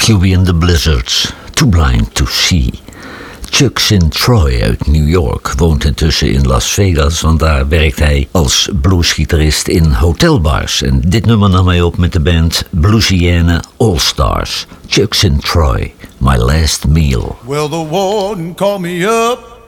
QB and the Blizzards, Too Blind to See. Chuck St. Troy uit New York woont intussen in Las Vegas, want daar werkt hij als bluesgitarist in hotelbars. En dit nummer nam hij op met de band Bluesiana All Stars. Chuck St. Troy, My Last Meal. Well, the warden called me up